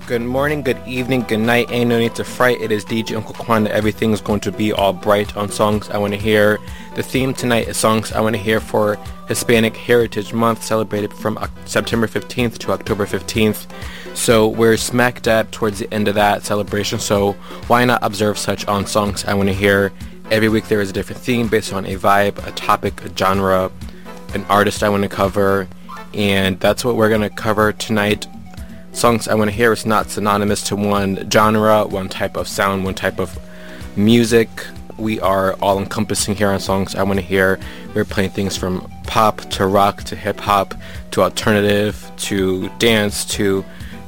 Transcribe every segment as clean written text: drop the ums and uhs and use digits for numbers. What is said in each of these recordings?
Good morning, good evening, good night. Ain't no need to fright. It is DJ Uncle Kwanda. Everything is going to be all bright on Songs I Want to Hear. The theme tonight is Songs I Want to Hear for Hispanic Heritage Month, celebrated from September 15th to October 15th. So we're smack dab towards the end of that celebration, so why not observe such on Songs I Want to Hear? Every week there is a different theme based on a vibe, a topic, a genre, an artist I want to cover, and that's what we're going to cover tonight. Songs I Want to Hear is not synonymous to one genre, one type of sound, one type of music. We are all encompassing here on Songs I Want to Hear. We're playing things from pop to rock to hip hop to alternative to dance to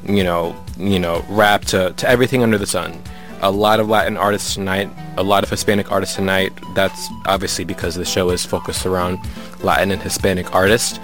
rap to everything under the sun. A lot of Latin artists tonight, a lot of Hispanic artists tonight. That's obviously because the show is focused around Latin and Hispanic artists.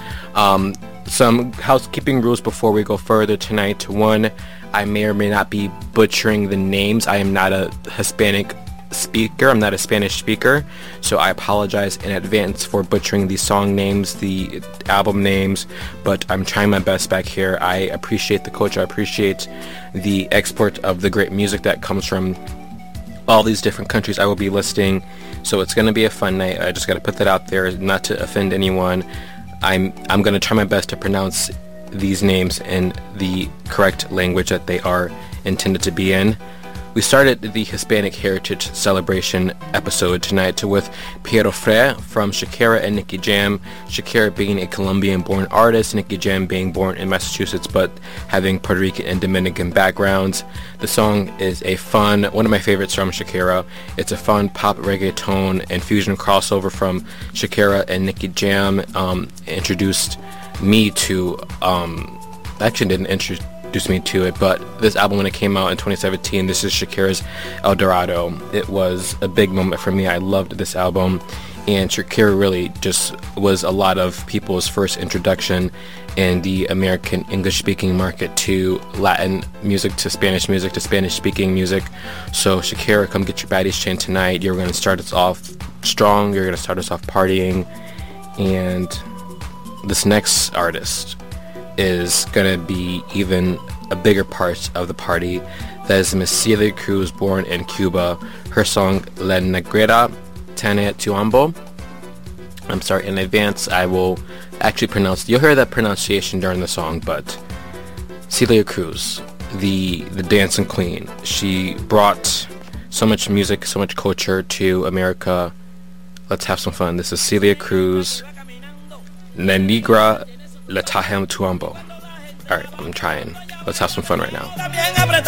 Some housekeeping rules before we go further tonight. One, I may or may not be butchering the names. I am not a Hispanic speaker. I'm not a Spanish speaker, so I apologize in advance for butchering the song names, the album names, but I'm trying my best back here. I appreciate the culture. I appreciate the export of the great music that comes from all these different countries I will be listing, so it's going to be a fun night. I just got to put that out there, not to offend anyone. I'm going to try my best to pronounce these names in the correct language that they are intended to be in. We started the Hispanic Heritage Celebration episode tonight with Piero Frey from Shakira and Nicky Jam. Shakira being a Colombian-born artist, Nicky Jam being born in Massachusetts but having Puerto Rican and Dominican backgrounds. The song is one of my favorites from Shakira. It's a fun pop reggaeton and fusion crossover from Shakira and Nicky Jam. Introduced me to, actually didn't introduce me to it, but this album, when it came out in 2017, this is Shakira's El Dorado. It was a big moment for me. I loved this album, and Shakira really just was a lot of people's first introduction in the American English-speaking market to Latin music, to Spanish music, to Spanish-speaking music. So Shakira, come get your baddies chained tonight. You're going to start us off strong. You're going to start us off partying. And this next artist is going to be even a bigger part of the party. That is Miss Celia Cruz, born in Cuba. Her song La Negrita Tiene Tuambo. I'm sorry in advance. I will actually pronounce, you'll hear that pronunciation during the song, but Celia Cruz, the dancing queen. She brought so much music, so much culture to America. Let's have some fun. This is Celia Cruz, La Negra La Tajem Tuambo. Alright, I'm trying. Let's have some fun right now.